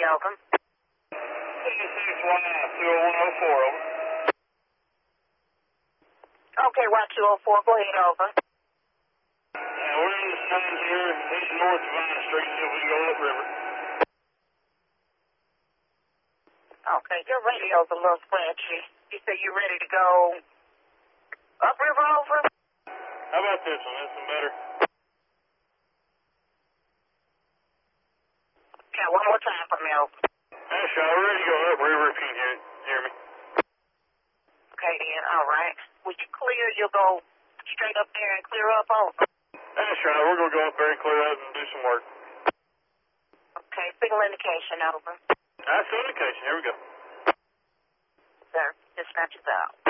over. 20104, over. Okay, Y204, go ahead, over. We're in the signs here, heading north of Vine Street, see if we can go upriver. Okay, your radio's a little scratchy. You say you're ready to go upriver, over? How about this one? This one better? Yeah, one more time for me, over. That's right, we're ready to go upriver if you can hear me. Okay, then, all right. When you clear, you'll go straight up there and clear up, over. That's right, we're going to go up there and clear out and do some work. Okay, signal indication, over. That's the indication, here we go. Sir, dispatch is out.